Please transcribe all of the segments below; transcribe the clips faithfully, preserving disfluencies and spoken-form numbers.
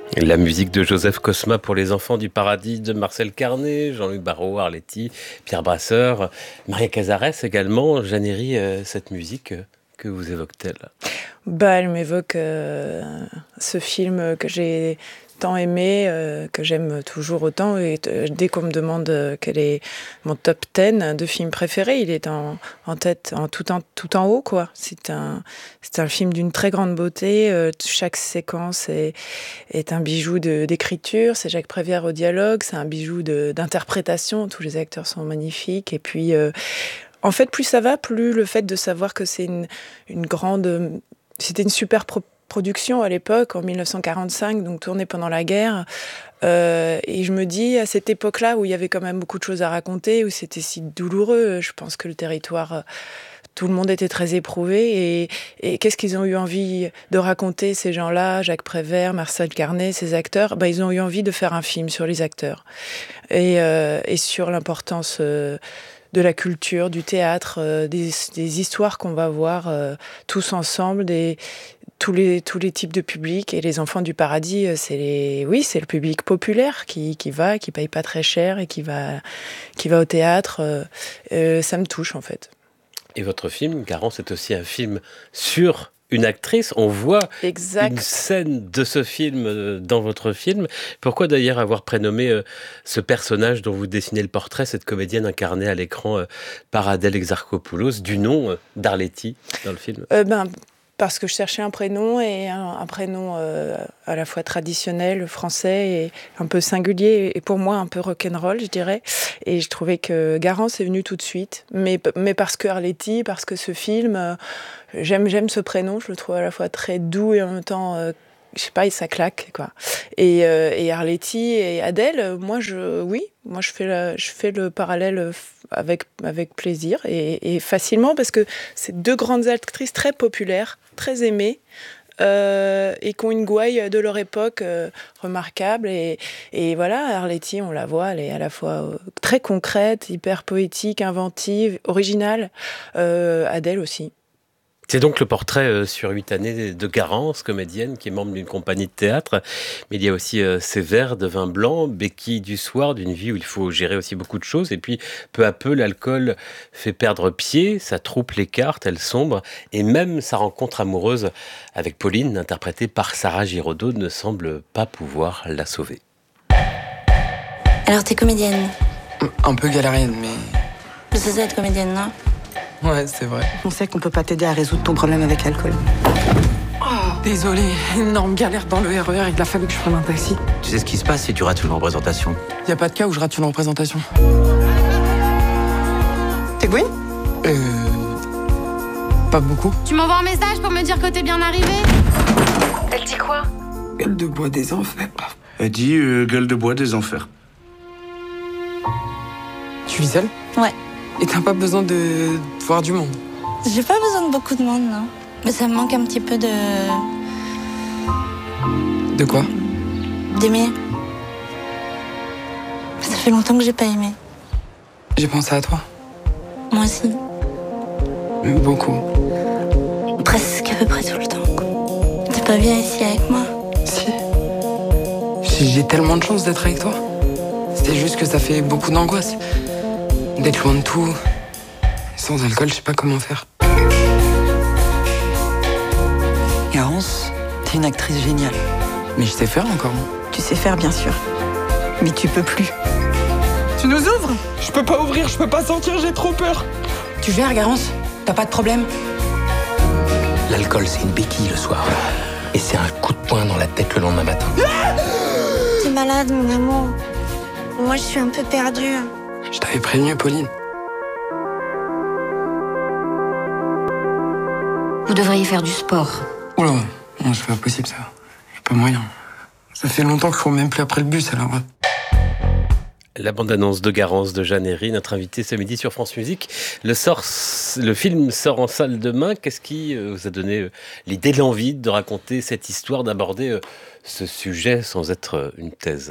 La musique de Joseph Cosma pour les enfants du paradis de Marcel Carné, Jean-Luc Barrault, Arletty, Pierre Brasseur, Maria Cazares également. Jeanne Herry, euh, cette musique, euh, que vous évoque-t-elle ? Bah, elle m'évoque euh, ce film que j'ai tant aimé, euh, que j'aime toujours autant. Et euh, dès qu'on me demande euh, quel est mon top dix de films préférés, il est en, en tête, en tout, en tout en haut, quoi. C'est un, c'est un film d'une très grande beauté. Euh, chaque séquence est, est un bijou de, d'écriture. C'est Jacques Prévert au dialogue. C'est un bijou de, d'interprétation. Tous les acteurs sont magnifiques. Et puis, euh, en fait, plus ça va, plus le fait de savoir que c'est une, une grande... C'était une super pro- production à l'époque, en dix-neuf cent quarante-cinq, donc tournée pendant la guerre. Euh, et je me dis, à cette époque-là, où il y avait quand même beaucoup de choses à raconter, où c'était si douloureux, je pense que le territoire, tout le monde était très éprouvé. Et, et qu'est-ce qu'ils ont eu envie de raconter, ces gens-là, Jacques Prévert, Marcel Carné, ces acteurs ? Ben, ils ont eu envie de faire un film sur les acteurs et, euh, et sur l'importance... Euh, de la culture, du théâtre, euh, des, des histoires qu'on va voir euh, tous ensemble, des, tous, les, tous les types de publics. Et les enfants du paradis, euh, c'est les, oui, c'est le public populaire qui, qui va, qui paye pas très cher et qui va, qui va au théâtre. Euh, euh, ça me touche en fait. Et votre film, Garance, c'est aussi un film sur une actrice. On voit exact. Une scène de ce film dans votre film. Pourquoi d'ailleurs avoir prénommé euh, ce personnage dont vous dessinez le portrait, cette comédienne incarnée à l'écran euh, par Adèle Exarchopoulos, du nom euh, d'Arletty dans le film ? euh, ben, Parce que je cherchais un prénom, et un, un prénom euh, à la fois traditionnel, français, et un peu singulier, et pour moi un peu rock'n'roll, je dirais. Et je trouvais que Garance est venu tout de suite. Mais, mais parce que Arletty, parce que ce film, euh, j'aime, j'aime ce prénom, je le trouve à la fois très doux et en même temps... Euh, je sais pas, ça claque, quoi. Et, euh, et Arletty et Adèle, moi, je, oui, moi, je fais, la, je fais le parallèle avec, avec plaisir et, et facilement, parce que c'est deux grandes actrices très populaires, très aimées, euh, et qui ont une gouaille de leur époque euh, remarquable. Et, et voilà, Arletty, on la voit, elle est à la fois euh, très concrète, hyper poétique, inventive, originale. Euh, Adèle aussi. C'est donc le portrait euh, sur huit années de Garance, comédienne, qui est membre d'une compagnie de théâtre. Mais il y a aussi euh, ces verres de vin blanc, béquilles du soir, d'une vie où il faut gérer aussi beaucoup de choses. Et puis, peu à peu, l'alcool fait perdre pied, ça trouble les cartes, elle sombre. Et même sa rencontre amoureuse avec Pauline, interprétée par Sarah Giraudot, ne semble pas pouvoir la sauver. Alors, t'es comédienne ? Un peu galérienne, mais... C'est ça, être comédienne, non ? Ouais, c'est vrai. On sait qu'on peut pas t'aider à résoudre ton problème avec l'alcool. Oh, désolé, énorme galère dans le R E R, il a fallu que je prenne un taxi. Tu sais ce qui se passe si tu rates une représentation ? Y a pas de cas où je rate une représentation. T'es Gwyn ? Euh... Pas beaucoup. Tu m'envoies un message pour me dire que t'es bien arrivé ? Elle dit quoi ? Gueule de bois des enfers. Elle dit euh, gueule de bois des enfers. Tu vis seule ? Ouais. Et t'as pas besoin de voir du monde ? J'ai pas besoin de beaucoup de monde, non. Mais ça me manque un petit peu de... De quoi ? d'aimer. Ça fait longtemps que j'ai pas aimé. J'ai pensé à toi. Moi aussi. Beaucoup. Presque à peu près tout le temps. T'es pas bien ici avec moi ? Si. J'ai tellement de chance d'être avec toi. C'est juste que ça fait beaucoup d'angoisse. D'être loin de tout. Sans alcool, je sais pas comment faire. Garance, t'es une actrice géniale. Mais je sais faire encore. Tu sais faire, bien sûr. Mais tu peux plus. Tu nous ouvres ? Je peux pas ouvrir, je peux pas sortir, j'ai trop peur. Tu gères, Garance ? T'as pas de problème ? L'alcool, c'est une béquille le soir. Et c'est un coup de poing dans la tête le lendemain matin. T'es malade, mon amour. Moi, je suis un peu perdue. Je t'avais prévenu, Pauline. Vous devriez faire du sport. Oula, non, c'est pas possible ça. Y'a pas moyen. Ça fait longtemps que je cours même plus après le bus, alors. La bande-annonce de Garance de Jeanne Herry, notre invitée ce midi sur France Musique. Le, sort, le film sort en salle demain. Qu'est-ce qui vous a donné l'idée, l'envie de raconter cette histoire, d'aborder ce sujet sans être une thèse?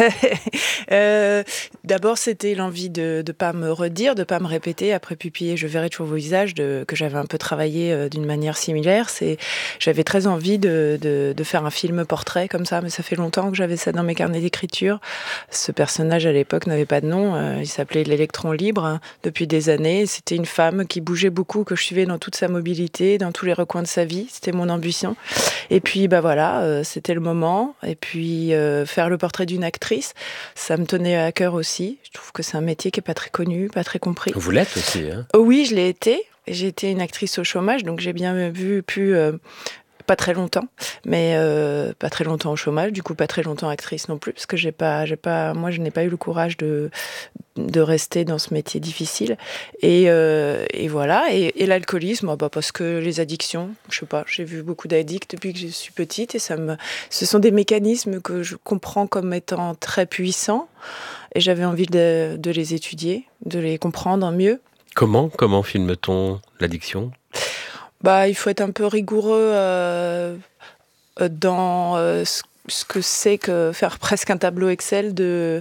euh, D'abord, c'était l'envie de ne pas me redire, de ne pas me répéter. Après Pupiller, je verrai toujours vos visages, de, que j'avais un peu travaillé euh, d'une manière similaire. C'est, j'avais très envie de, de, de faire un film portrait comme ça, mais ça fait longtemps que j'avais ça dans mes carnets d'écriture. Ce personnage, à l'époque, n'avait pas de nom. Euh, il s'appelait l'électron libre, hein, depuis des années. C'était une femme qui bougeait beaucoup, que je suivais dans toute sa mobilité, dans tous les recoins de sa vie. C'était mon ambition. Et puis, bah voilà, euh, c'était le moment. Et puis, euh, faire le portrait d'une actrice, ça me tenait à cœur aussi. Je trouve que c'est un métier qui n'est pas très connu, pas très compris. Vous l'êtes aussi, hein? Oh oui, je l'ai été. J'ai été une actrice au chômage, donc j'ai bien vu, pu... Euh, pas très longtemps, mais euh, pas très longtemps au chômage, du coup pas très longtemps actrice non plus, parce que j'ai pas, j'ai pas, moi je n'ai pas eu le courage de, de rester dans ce métier difficile. Et, euh, et voilà, et, et l'alcoolisme, oh bah parce que les addictions, je sais pas, j'ai vu beaucoup d'addicts depuis que je suis petite, et ça me, ce sont des mécanismes que je comprends comme étant très puissants, et j'avais envie de, de les étudier, de les comprendre mieux. Comment, comment filme-t-on l'addiction ? Bah, il faut être un peu rigoureux euh, dans euh, ce, ce que c'est que faire presque un tableau Excel de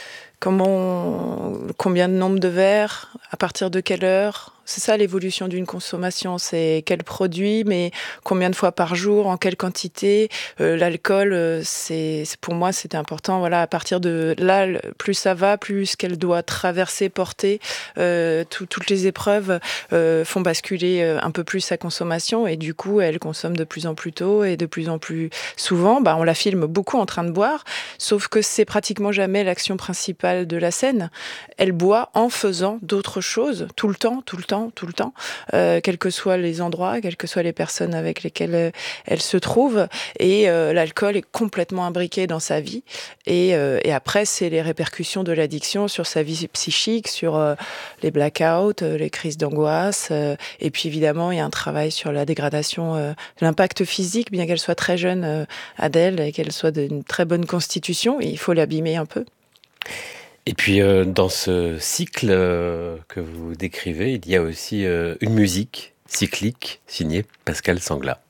comment, combien de nombre de verres, à partir de quelle heure. C'est ça l'évolution d'une consommation, c'est quel produit, mais combien de fois par jour, en quelle quantité. Euh, l'alcool, euh, c'est, c'est pour moi c'était important. Voilà, à partir de là, plus ça va, plus qu'elle doit traverser, porter, euh, tout, toutes les épreuves euh, font basculer un peu plus sa consommation, et du coup elle consomme de plus en plus tôt et de plus en plus souvent. Bah, on la filme beaucoup en train de boire, sauf que c'est pratiquement jamais l'action principale de la scène. Elle boit en faisant d'autres choses, tout le temps, tout le temps. tout le temps, euh, quels que soient les endroits, quelles que soient les personnes avec lesquelles euh, elle se trouve. Et euh, l'alcool est complètement imbriqué dans sa vie. Et, euh, et après, c'est les répercussions de l'addiction sur sa vie psychique, sur euh, les blackouts, euh, les crises d'angoisse. Euh, et puis évidemment, il y a un travail sur la dégradation, euh, l'impact physique, bien qu'elle soit très jeune, euh, Adèle, et qu'elle soit d'une très bonne constitution. Et il faut l'abîmer un peu. Et puis, euh, dans ce cycle euh, que vous décrivez, il y a aussi euh, une musique cyclique signée Pascal Sangla.